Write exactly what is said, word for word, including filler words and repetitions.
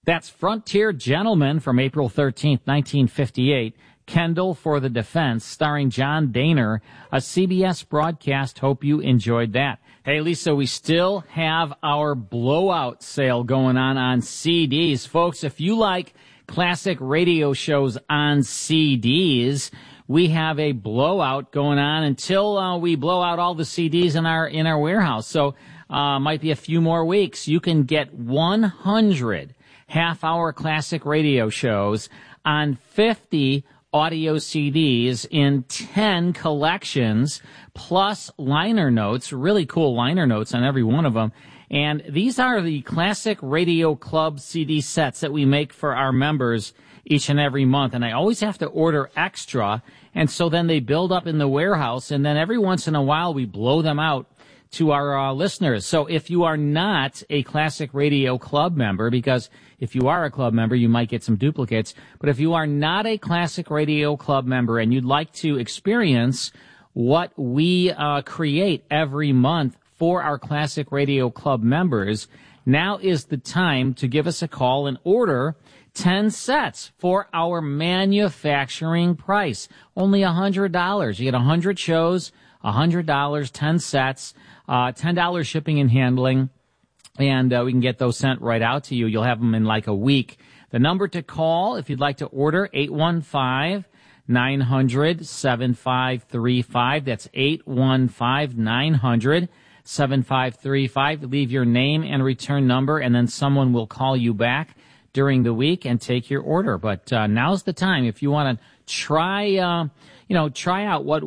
That's Frontier Gentlemen from April thirteenth, nineteen fifty-eight. Kendall for the Defense, starring John Daner, a C B S broadcast. Hope you enjoyed that. Hey, Lisa, we still have our blowout sale going on on C Ds. Folks, if you like classic radio shows on C Ds, we have a blowout going on until uh, we blow out all the C Ds in our in our warehouse. So uh might be a few more weeks. You can get one hundred half-hour classic radio shows on fifty audio C Ds in ten collections, plus liner notes, really cool liner notes on every one of them. And these are the Classic Radio Club C D sets that we make for our members each and every month. And I always have to order extra, and so then they build up in the warehouse, and then every once in a while we blow them out to our uh, listeners. So if you are not a Classic Radio Club member, because if you are a club member, you might get some duplicates, but if you are not a Classic Radio Club member and you'd like to experience what we uh, create every month for our Classic Radio Club members, now is the time to give us a call and order ten sets for our manufacturing price. Only one hundred dollars. You get one hundred shows, one hundred dollars, ten sets, uh, ten dollars shipping and handling, and uh, we can get those sent right out to you. You'll have them in like a week. The number to call if you'd like to order, eight one five, nine hundred, seven five three five. That's eight one five, nine hundred, seven five three five. Leave your name and return number, and then someone will call you back during the week and take your order. But uh, now's the time if you want to try, uh, you know, try out what